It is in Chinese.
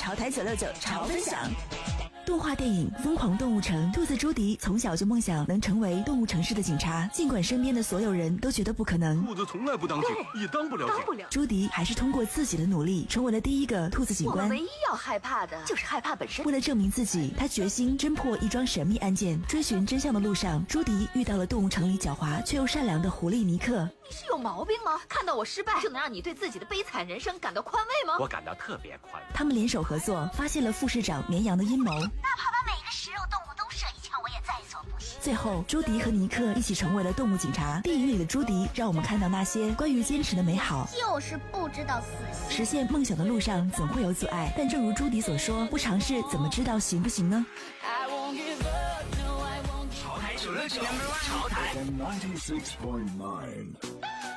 潮台969潮分享。动画电影《疯狂动物城》，兔子朱迪从小就梦想能成为动物城市的警察，尽管身边的所有人都觉得不可能。 兔子从来不当警，也当不了警。 朱迪还是通过自己的努力，成为了第一个兔子警官。 我们唯一要害怕的就是害怕本身。 为了证明自己，他决心侦破一桩神秘案件。追寻真相的路上，朱迪遇到了动物城里狡猾却又善良的狐狸尼克。 你是有毛病吗？看到我失败就能让你对自己的悲惨人生感到宽慰吗？ 我感到特别宽慰。 他们联手合作，发现了副市长绵羊的阴谋。 哪怕把每个食肉动物都射一枪，我也在所不惜。 最后，朱迪和尼克一起成为了动物警察。电影里的朱迪让我们看到那些关于坚持的美好， 就是不知道死心。 实现梦想的路上总会有阻碍，但正如朱迪所说，不尝试怎么知道行不行呢？ 潮台969，潮台 96.9